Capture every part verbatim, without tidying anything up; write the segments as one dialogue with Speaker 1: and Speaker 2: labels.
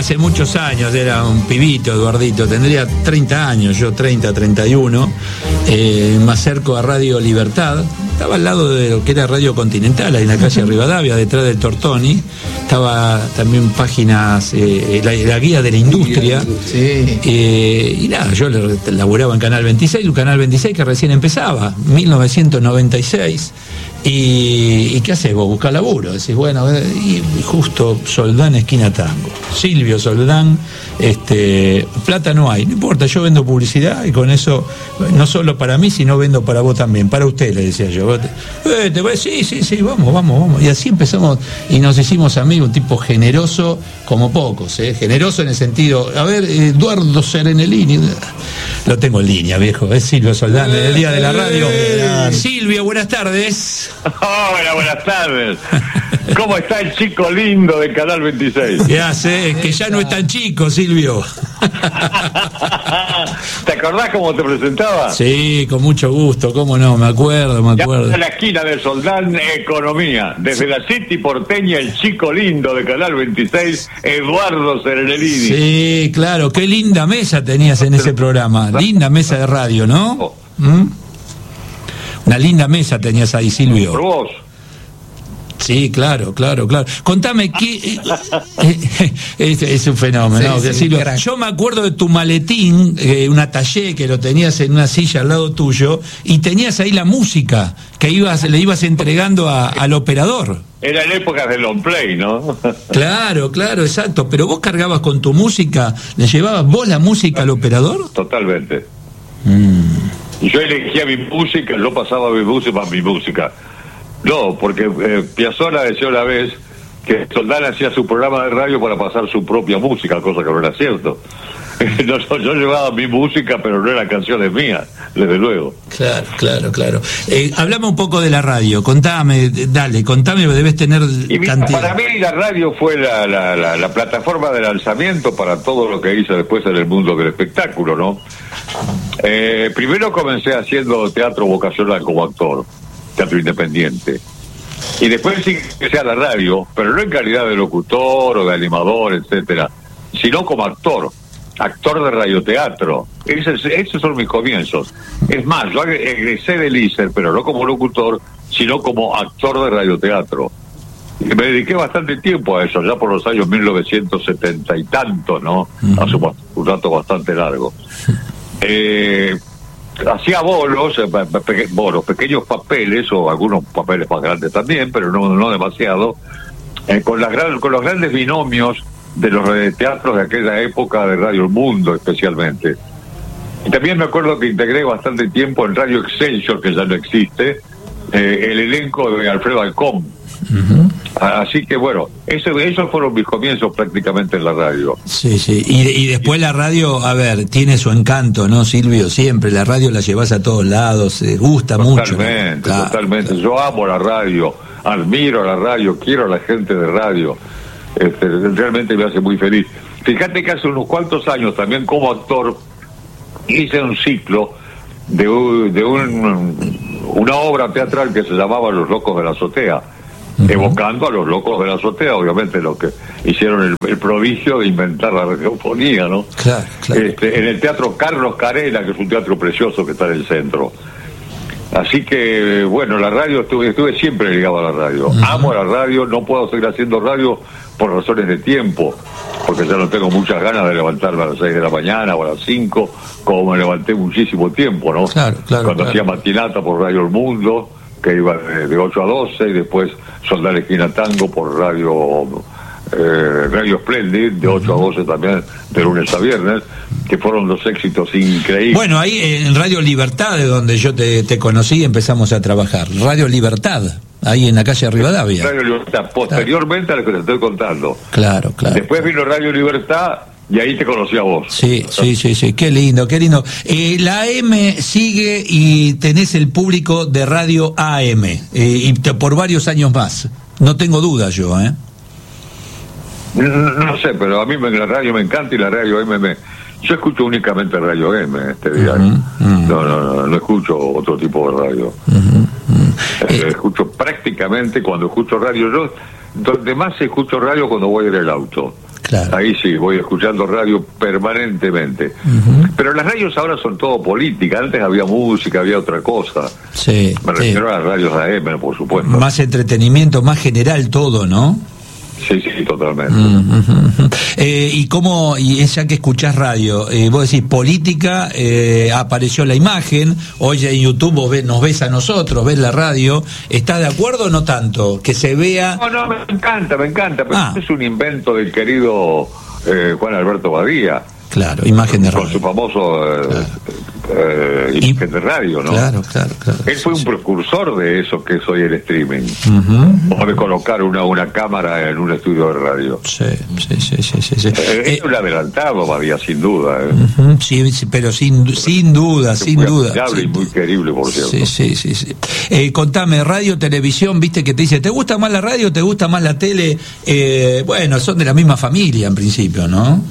Speaker 1: hace muchos años, era un pibito, Eduardito, tendría treinta años, yo treinta, treinta y uno, eh, me acerco a Radio Libertad, estaba al lado de lo que era Radio Continental, ahí en la calle Rivadavia, detrás del Tortoni, estaba también páginas, eh, la, la guía de la industria,
Speaker 2: sí.
Speaker 1: eh, y nada, yo laburaba en Canal veintiséis, un Canal veintiséis que recién empezaba, mil novecientos noventa y seis, y, y ¿qué haces vos? Buscás laburo, decís, bueno, y justo Soldán, esquina Tango, Silvio Soldán, este, plata no hay, no importa, yo vendo publicidad y con eso, no solo para mí, sino vendo para vos también, para usted, le decía yo. Eh, ¿te parece? Sí, sí, sí, vamos, vamos, vamos. Y así empezamos y nos hicimos amigos, un tipo generoso como pocos, ¿eh? Generoso en el sentido, a ver, Eduardo Serenelini, lo tengo en línea, viejo, es Silvio Soldán, el día de la radio. Eh, Silvio, buenas tardes.
Speaker 3: Hola, buenas tardes. ¿Cómo está el chico lindo de Canal veintiséis?
Speaker 1: ¿Qué hace? Es que ya no es tan chico, Silvio.
Speaker 3: ¿Te acordás cómo te presentaba?
Speaker 1: Sí, con mucho gusto, cómo no, me acuerdo, me acuerdo.
Speaker 3: Ya en la esquina de Soldán, Economía. Desde la City porteña, el chico lindo de Canal veintiséis, Eduardo Serenelini.
Speaker 1: Sí, claro, qué linda mesa tenías en ese programa. Linda mesa de radio, ¿no? ¿Mm? Una linda mesa tenías ahí, Silvio.
Speaker 3: Por vos.
Speaker 1: Sí, claro, claro, claro. Contame, ¿qué? es, es un fenómeno, sí, ¿no?
Speaker 2: Sí,
Speaker 1: Silvio, yo me acuerdo de tu maletín, eh, una taller que lo tenías en una silla al lado tuyo, y tenías ahí la música que ibas, le ibas entregando a, al operador.
Speaker 3: Era en épocas de long play, ¿no?
Speaker 1: Claro, claro, exacto. Pero vos cargabas con tu música, ¿le llevabas vos la música al operador?
Speaker 3: Totalmente.
Speaker 1: Mm.
Speaker 3: Y yo elegía mi música, yo pasaba mi música mi música. No, porque eh, Piazzolla decía una vez que Soldán hacía su programa de radio para pasar su propia música, cosa que no era cierto. No, yo, yo llevaba mi música, pero no eran canciones mías, desde luego.
Speaker 1: Claro, claro, claro. Eh, hablame un poco de la radio, contame, dale, contame, debes tener
Speaker 3: y mira,
Speaker 1: cantidad.
Speaker 3: Para mí la radio fue la, la, la, la plataforma de lanzamiento para todo lo que hice después en el mundo del espectáculo, ¿no? Eh, primero comencé haciendo teatro vocacional como actor, teatro independiente. Y después sí empecé a la radio, pero no en calidad de locutor o de animador, etcétera, sino como actor. Actor de radioteatro. Esos, esos son mis comienzos. Es más, yo egresé del I S E R, pero no como locutor, sino como actor de radioteatro. Y me dediqué bastante tiempo a eso, ya por los años mil novecientos setenta y tantos, ¿no? Uh-huh. Hace un rato bastante largo. Eh, hacía bolos, pe- bolos, pequeños papeles, o algunos papeles más grandes también, pero no, no demasiado, eh, con, las gran, con los grandes binomios de los radioteatros de aquella época, de Radio El Mundo especialmente. Y también me acuerdo que integré bastante tiempo en Radio Excelsior, que ya no existe, eh, el elenco de Alfredo Alcón. Uh-huh. Así que bueno, eso, esos fueron mis comienzos prácticamente en la radio.
Speaker 1: Sí, sí, y, y después la radio, a ver, tiene su encanto, ¿no, Silvio? Siempre la radio la llevas a todos lados, eh, gusta
Speaker 3: totalmente,
Speaker 1: mucho.
Speaker 3: Totalmente,
Speaker 1: claro,
Speaker 3: totalmente.
Speaker 1: Claro.
Speaker 3: Yo amo la radio, admiro la radio, quiero a la gente de radio. Este, realmente me hace muy feliz. Fíjate que hace unos cuantos años también como actor hice un ciclo de, de un, una obra teatral que se llamaba Los Locos de la Azotea, uh-huh. evocando a los Locos de la Azotea, obviamente los que hicieron el, el prodigio de inventar la radiofonía, ¿no?
Speaker 1: Claro, claro.
Speaker 3: Este, en el Teatro Carlos Carena, que es un teatro precioso que está en el centro. Así que, bueno, la radio, estuve, estuve siempre ligado a la radio. Uh-huh. Amo la radio, no puedo seguir haciendo radio por razones de tiempo, porque ya no tengo muchas ganas de levantarme a las seis de la mañana o a las cinco, como me levanté muchísimo tiempo, ¿no?
Speaker 1: Claro, claro.
Speaker 3: Cuando
Speaker 1: claro.
Speaker 3: hacía matinata por Radio El Mundo, que iba de, de ocho a doce, y después Soldán Esquina Tango por Radio... Eh, Radio Splendid, de ocho a doce también, de lunes a viernes, que fueron dos éxitos increíbles.
Speaker 1: Bueno, ahí en Radio Libertad, de donde yo te, te conocí, empezamos a trabajar. Radio Libertad, ahí en la calle Rivadavia.
Speaker 3: Radio Libertad, posteriormente claro. a lo que te estoy contando.
Speaker 1: Claro, claro.
Speaker 3: Después vino Radio Libertad y ahí te conocí a vos.
Speaker 1: Sí, sí, sí, sí, qué lindo, qué lindo. Eh, la A M sigue y tenés el público de Radio A M, eh, y te, por varios años más. No tengo duda yo, ¿eh?
Speaker 3: No, no sé, pero a mí me, la radio me encanta y la radio M me... Yo escucho únicamente Radio M este día. Uh-huh, uh-huh. No, no, no, no escucho otro tipo de radio. Uh-huh, uh-huh. Eh, eh. Escucho prácticamente cuando escucho radio. Yo, donde más escucho radio cuando voy en el auto.
Speaker 1: Claro.
Speaker 3: Ahí sí, voy escuchando radio permanentemente. Uh-huh. Pero las radios ahora son todo política. Antes había música, había otra cosa.
Speaker 1: Sí.
Speaker 3: Me refiero
Speaker 1: sí.
Speaker 3: a las radios A M, por supuesto.
Speaker 1: Más entretenimiento, más general todo, ¿no?
Speaker 3: Sí, sí, totalmente.
Speaker 1: Uh-huh. Eh, y cómo, y ya que escuchás radio, eh, vos decís política, eh, apareció la imagen, hoy en YouTube vos ves, nos ves a nosotros, ves la radio, ¿estás de acuerdo o no tanto? Que se vea...
Speaker 3: No, no, me encanta, me encanta, pero
Speaker 1: ah.
Speaker 3: es un invento del querido eh, Juan Alberto Badía.
Speaker 1: Claro, imagen de radio.
Speaker 3: Con su famoso eh,
Speaker 1: claro.
Speaker 3: eh, imagen de radio, ¿no?
Speaker 1: Claro, claro, claro.
Speaker 3: Él fue sí, un precursor de eso que es hoy el streaming.
Speaker 1: Uh-huh.
Speaker 3: O de colocar una, una cámara en un estudio de radio.
Speaker 1: Sí, sí, sí, sí, sí, sí.
Speaker 3: Eh, es
Speaker 1: eh,
Speaker 3: un adelantado, Badía, sin duda. Eh.
Speaker 1: Uh-huh. Sí, sí, pero sin, sin duda,
Speaker 3: es
Speaker 1: sin
Speaker 3: muy
Speaker 1: duda.
Speaker 3: Amigable
Speaker 1: sí.
Speaker 3: y muy querible, por cierto.
Speaker 1: Sí, sí, sí. sí. Eh, contame, radio, televisión, viste que te dice, ¿te gusta más la radio, te gusta más la tele? Eh, bueno, son de la misma familia en principio, ¿no?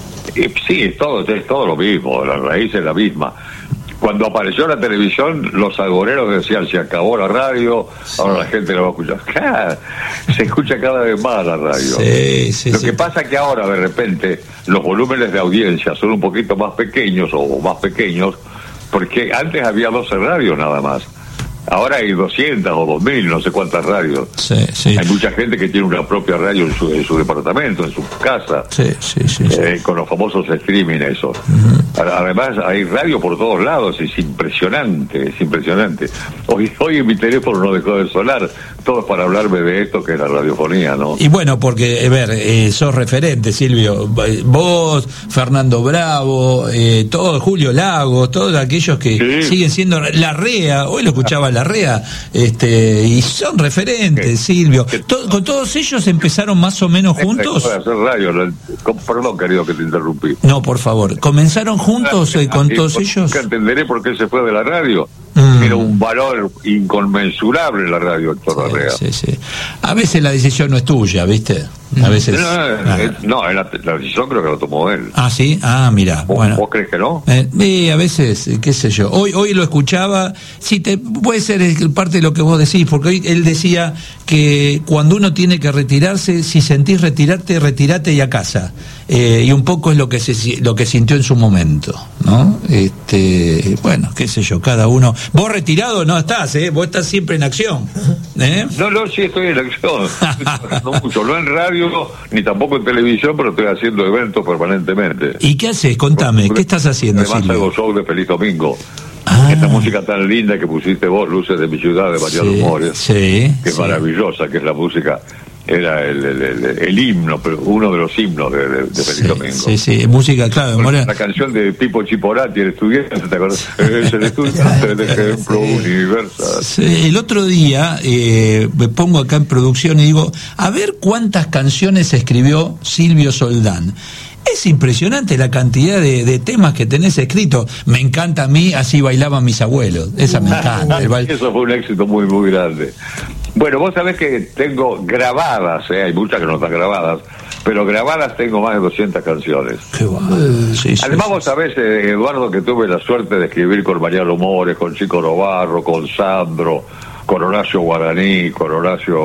Speaker 3: Sí, es todo, es todo lo mismo, la raíz es la misma. Cuando apareció la televisión, los algoneros decían, se acabó la radio, sí. Ahora la gente la va a escuchar. ¡Ah! Se escucha cada vez más la radio.
Speaker 1: Sí, sí,
Speaker 3: lo
Speaker 1: sí.
Speaker 3: que pasa es que ahora, de repente, los volúmenes de audiencia son un poquito más pequeños o más pequeños, porque antes había doce radios nada más. Ahora hay doscientas o dos mil, no sé cuántas radios.
Speaker 1: Sí, sí.
Speaker 3: Hay mucha gente que tiene una propia radio en su, en su departamento, en su casa.
Speaker 1: Sí, sí, sí.
Speaker 3: Eh,
Speaker 1: sí.
Speaker 3: Con los famosos streaming esos.
Speaker 1: Uh-huh.
Speaker 3: Además hay radio por todos lados, es impresionante, es impresionante. Hoy, hoy en mi teléfono no dejó de sonar, todo es para hablarme de esto que es la radiofonía, ¿no?
Speaker 1: Y bueno, porque, a ver, eh, sos referente, Silvio. Vos, Fernando Bravo, eh, todos, Julio Lagos, todos aquellos que sí. siguen siendo la REA, hoy lo escuchaba la REA, este, y son referentes, sí. Silvio. To- ¿Con todos ellos empezaron más o menos juntos?
Speaker 3: Hacer radio, no, perdón, querido, que te interrumpí.
Speaker 1: No, por favor. ¿Comenzaron juntos eh, con todos ellos?
Speaker 3: Nunca entenderé por qué se fue de la radio.
Speaker 1: Mm.
Speaker 3: Era un valor inconmensurable la radio, Héctor
Speaker 1: sí,
Speaker 3: Larrea.
Speaker 1: Sí, sí. A veces la decisión no es tuya, ¿viste? A veces...
Speaker 3: No, ah. eh, no la, la decisión creo que la tomó él.
Speaker 1: Ah, ¿sí? Ah, mira.
Speaker 3: ¿Vos,
Speaker 1: bueno.
Speaker 3: ¿Vos crees que no?
Speaker 1: Eh, eh, a veces, qué sé yo. Hoy hoy lo escuchaba, sí, te, puede ser parte de lo que vos decís, porque hoy él decía que cuando uno tiene que retirarse, si sentís retirarte, retirate y a casa. Eh, y un poco es lo que se, lo que sintió en su momento, ¿no? Este, bueno, qué sé yo, cada uno... Vos retirado no estás, ¿eh? Vos estás siempre en acción. ¿eh?
Speaker 3: No, no, sí estoy en acción. No mucho, no en radio, ni tampoco en televisión, pero estoy haciendo eventos permanentemente.
Speaker 1: ¿Y qué haces? Contame, ¿qué estás haciendo,
Speaker 3: Además
Speaker 1: Silvio?
Speaker 3: hago show de Feliz Domingo.
Speaker 1: Ah.
Speaker 3: Esta música tan linda que pusiste vos, Luces de mi ciudad, de María
Speaker 1: Sí,
Speaker 3: Lumores,
Speaker 1: sí,
Speaker 3: que es
Speaker 1: sí.
Speaker 3: maravillosa, que es la música... Era el, el, el, el himno, pero uno de los himnos de, de, de Feliz
Speaker 1: sí,
Speaker 3: Domingo.
Speaker 1: Sí, sí, música, claro.
Speaker 3: Bueno,
Speaker 1: Mora...
Speaker 3: la canción de Pipo Chiporati, el estudiante, ¿te acuerdas? Es el estudiante del ejemplo
Speaker 1: sí.
Speaker 3: universal.
Speaker 1: Sí, el otro día eh, me pongo acá en producción y digo, a ver cuántas canciones escribió Silvio Soldán. Es impresionante la cantidad de, de temas que tenés escritos. Me encanta a mí, Así bailaban mis abuelos. Esa me encanta. El baile...
Speaker 3: Eso fue un éxito muy, muy grande. Bueno, vos sabés que tengo grabadas, ¿eh? Hay muchas que no están grabadas, pero grabadas tengo más de doscientas canciones.
Speaker 1: Qué bueno. Sí, sí,
Speaker 3: Además,
Speaker 1: sí.
Speaker 3: vos sabés, eh, Eduardo, que tuve la suerte de escribir con Mariano Mores, con Chico Novarro, con Sandro, con Horacio Guaraní, con Horacio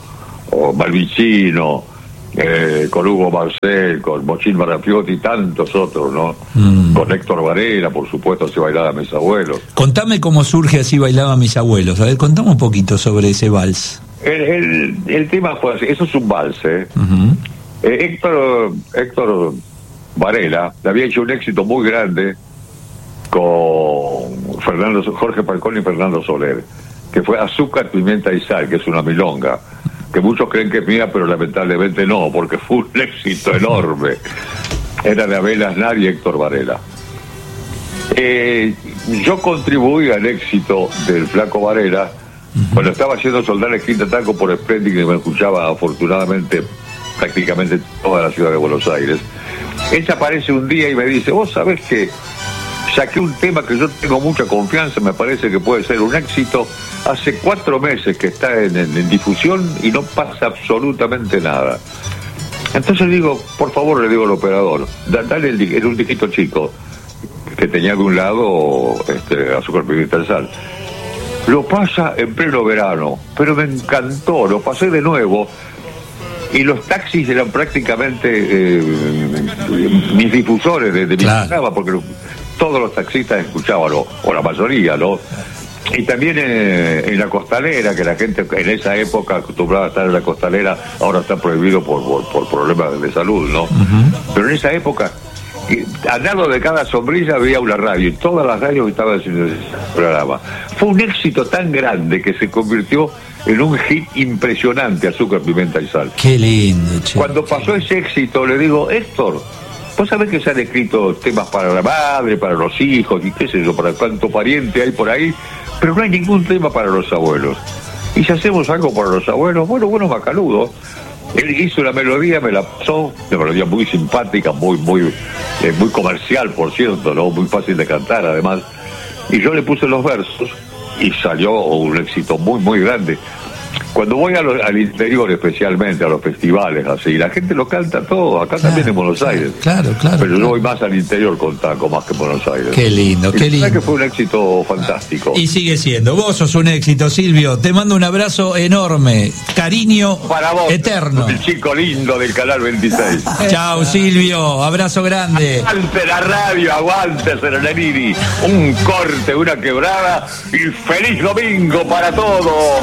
Speaker 3: oh, Malvicino, eh, con Hugo Marcel, con Mochín Marafiotti y tantos otros, ¿no? Mm. Con Héctor Varela, por supuesto, Así bailaban mis abuelos.
Speaker 1: Contame cómo surge Así bailaban mis abuelos. A ver, contame un poquito sobre ese vals.
Speaker 3: El, el, el tema fue así, eso es un vals, ¿eh?
Speaker 1: Uh-huh.
Speaker 3: eh Héctor, Héctor Varela había hecho un éxito muy grande con Fernando Jorge Falcón y Fernando Soler, que fue Azúcar, Pimienta y Sal, que es una milonga, que muchos creen que es mía, pero lamentablemente no, porque fue un éxito enorme. Era de Abel Aznar y Héctor Varela. Eh, yo contribuí al éxito del Flaco Varela cuando estaba haciendo Soldán el Quinta Tango por Splendid, que me escuchaba afortunadamente prácticamente toda la ciudad de Buenos Aires. Ella aparece un día y me dice, vos sabés que saqué un tema que yo tengo mucha confianza, me parece que puede ser un éxito, hace cuatro meses que está en, en, en difusión y no pasa absolutamente nada. Entonces digo, por favor, le digo al operador, dale el, era un disquito chico que tenía de un lado este, Azúcar, Pimienta y Sal. Lo pasa en pleno verano, pero me encantó, lo pasé de nuevo y los taxis eran prácticamente eh, mis difusores de, de mi
Speaker 1: claro.
Speaker 3: programa, porque todos los taxistas escuchaban, o, o la mayoría, ¿no? Y también eh, en la costanera, que la gente en esa época acostumbraba a estar en la costanera, ahora está prohibido por, por, por problemas de salud, ¿no? Uh-huh. Pero en esa época, al lado de cada sombrilla había una radio, y todas las radios estaban haciendo ese programa. Fue un éxito tan grande que se convirtió en un hit impresionante, Azúcar, Pimienta y Sal.
Speaker 1: Qué lindo, che.
Speaker 3: Cuando pasó ese éxito, le digo, Héctor, vos sabés que se han escrito temas para la madre, para los hijos, y qué sé yo, para cuánto pariente hay por ahí, pero no hay ningún tema para los abuelos. Y si hacemos algo para los abuelos, bueno, bueno, macanudo. Él hizo una melodía, me la pasó, una melodía muy simpática, muy, muy, eh, muy comercial, por cierto, ¿no? Muy fácil de cantar, además. Y yo le puse los versos y salió un éxito muy, muy grande. Cuando voy a lo, al interior, especialmente a los festivales, así, la gente lo canta todo, acá claro, también en Buenos Aires.
Speaker 1: Claro, claro.
Speaker 3: Pero
Speaker 1: claro.
Speaker 3: yo voy más al interior con Taco, más que en Buenos Aires.
Speaker 1: Qué lindo, qué lindo.
Speaker 3: Que fue un éxito fantástico.
Speaker 1: Y sigue siendo. Vos sos un éxito, Silvio. Te mando un abrazo enorme. Cariño
Speaker 3: para vos,
Speaker 1: eterno.
Speaker 3: El chico lindo del Canal veintiséis.
Speaker 1: Chao, Silvio. Abrazo grande.
Speaker 3: Aguante la radio, aguante Serenelini. Un corte, una quebrada y feliz domingo para todos.